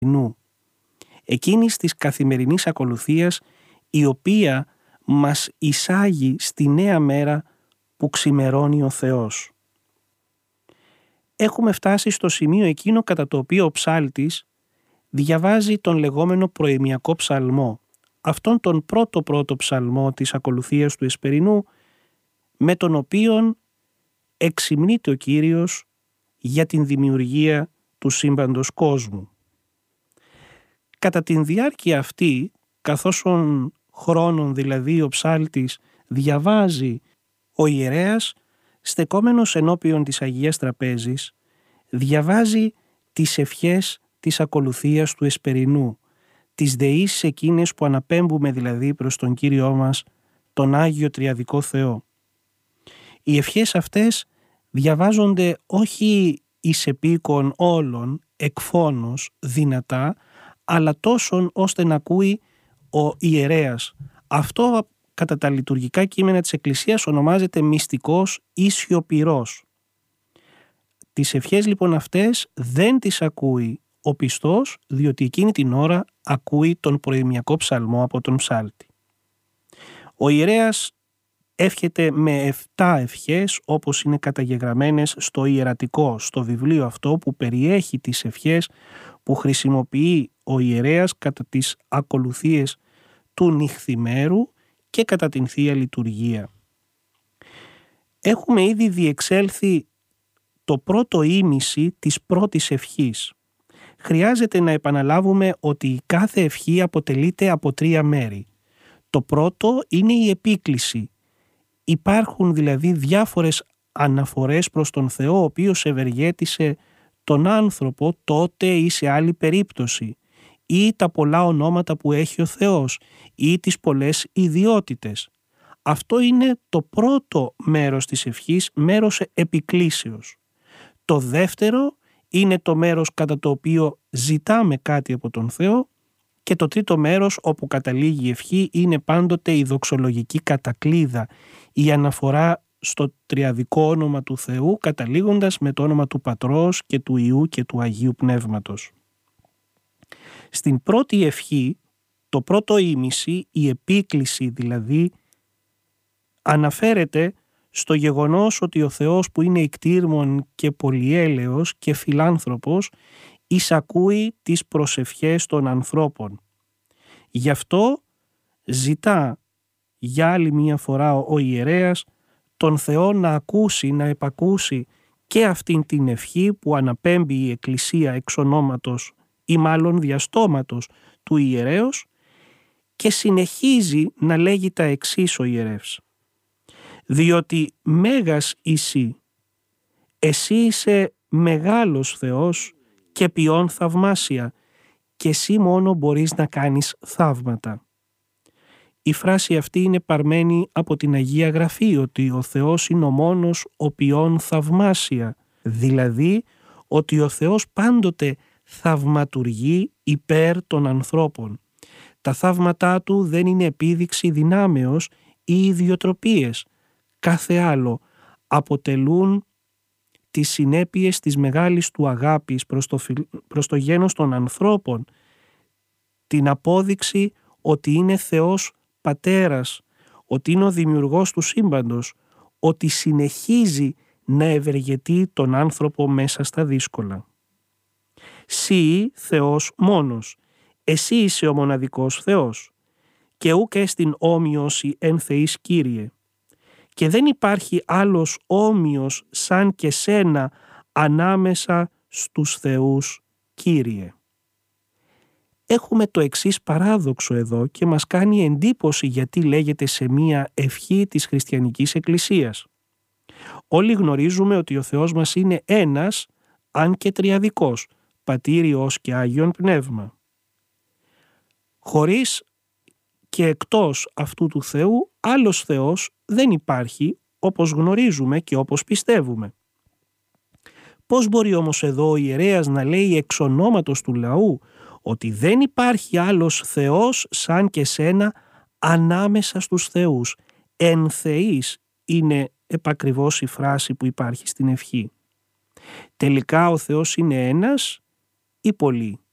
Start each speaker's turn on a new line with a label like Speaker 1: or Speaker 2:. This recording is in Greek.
Speaker 1: εσπερινού, εκείνης της καθημερινής ακολουθίας, η οποία μας εισάγει στη νέα μέρα που ξημερώνει ο Θεός. Έχουμε φτάσει στο σημείο εκείνο κατά το οποίο ο ψάλτης διαβάζει τον λεγόμενο προημιακό ψαλμό, αυτόν τον πρώτο ψαλμό της ακολουθίας του εσπερινού, με τον οποίον εξυμνείται ο Κύριος για την δημιουργία του σύμπαντος κόσμου. Κατά την διάρκεια αυτή, καθώς χρόνων δηλαδή ο ψάλτης διαβάζει, ο ιερέας, στεκόμενος ενώπιον της Αγίας Τραπέζης, διαβάζει τις ευχές της ακολουθίας του εσπερινού, τις δεήσεις εκείνες που αναπέμπουμε δηλαδή προς τον Κύριό μας, τον Άγιο Τριαδικό Θεό. Οι ευχές αυτές διαβάζονται όχι εις επίκον όλων, εκφώνως, δυνατά, αλλά τόσον ώστε να ακούει ο ιερέας. Αυτό κατά τα λειτουργικά κείμενα της Εκκλησίας ονομάζεται μυστικός ή σιωπηρός. Τις ευχές λοιπόν αυτές δεν τις ακούει ο πιστός, διότι εκείνη την ώρα ακούει τον προημιακό ψαλμό από τον ψάλτη. Ο ιερέας εύχεται με 7 ευχές, όπως είναι καταγεγραμμένες στο ιερατικό, στο βιβλίο αυτό που περιέχει τις ευχές που χρησιμοποιεί ο ιερέας κατά τις ακολουθίες του νυχθημέρου και κατά την Θεία Λειτουργία. Έχουμε ήδη διεξέλθει το πρώτο ήμιση της πρώτης ευχής. Χρειάζεται να επαναλάβουμε ότι η κάθε ευχή αποτελείται από 3 μέρη. Το πρώτο είναι η επίκληση. Υπάρχουν δηλαδή διάφορες αναφορές προς τον Θεό, ο οποίος ευεργέτησε τον άνθρωπο τότε ή σε άλλη περίπτωση, ή τα πολλά ονόματα που έχει ο Θεός, ή τις πολλές ιδιότητες. Αυτό είναι το πρώτο μέρος της ευχής, μέρος επικλήσεως. Το δεύτερο είναι το μέρος κατά το οποίο ζητάμε κάτι από τον Θεό, και το τρίτο μέρος όπου καταλήγει η ευχή είναι πάντοτε η δοξολογική κατακλείδα, η αναφορά στο τριαδικό όνομα του Θεού, καταλήγοντας με το όνομα του Πατρός και του Υιού και του Αγίου Πνεύματος. Στην πρώτη ευχή, το πρώτο ήμιση, η επίκληση δηλαδή, αναφέρεται στο γεγονός ότι ο Θεός που είναι ικτήρμον και πολυέλεος και φιλάνθρωπος εισακούει τις προσευχές των ανθρώπων. Γι' αυτό ζητά για άλλη μία φορά ο ιερέας τον Θεό να ακούσει, να επακούσει και αυτήν την ευχή που αναπέμπει η Εκκλησία εξ ονόματος ή μάλλον διαστόματος του ιερέως, και συνεχίζει να λέγει τα εξής ο ιερεύς. Διότι μέγας εσύ είσαι μεγάλος Θεός και ποιόν θαυμάσια, και εσύ μόνο μπορείς να κάνεις θαύματα. Η φράση αυτή είναι παρμένη από την Αγία Γραφή, ότι ο Θεός είναι ο μόνος ο ποιόν θαυμάσια, δηλαδή ότι ο Θεός πάντοτε θαυματουργεί υπέρ των ανθρώπων. Τα θαύματά του δεν είναι επίδειξη δυνάμεως ή ιδιοτροπίες. Κάθε άλλο αποτελούν τις συνέπειες της μεγάλης του αγάπης προς το γένος των ανθρώπων, την απόδειξη ότι είναι Θεός Πατέρας, ότι είναι ο δημιουργός του σύμπαντος, ότι συνεχίζει να ευεργετεί τον άνθρωπο μέσα στα δύσκολα. Συ Θεός μόνος, εσύ είσαι ο μοναδικός Θεός, και ούκ εστιν όμοιος εν Θεής Κύριε, και δεν υπάρχει άλλος όμοιος σαν και σένα ανάμεσα στους θεούς, Κύριε. Έχουμε το εξής παράδοξο εδώ και μας κάνει εντύπωση γιατί λέγεται σε μία ευχή της χριστιανικής εκκλησίας. Όλοι γνωρίζουμε ότι ο Θεός μας είναι ένας, αν και τριαδικός, Πατήρ, Υιός και Άγιον Πνεύμα. Χωρίς και εκτός αυτού του Θεού, άλλος Θεός δεν υπάρχει, όπως γνωρίζουμε και όπως πιστεύουμε. Πώς μπορεί όμως εδώ ο ιερέας να λέει εξ ονόματος του λαού ότι δεν υπάρχει άλλος Θεός σαν και σένα ανάμεσα στους θεούς? Εν Θεής είναι επακριβώς η φράση που υπάρχει στην ευχή. Τελικά ο Θεός είναι ένας ή πολλοί?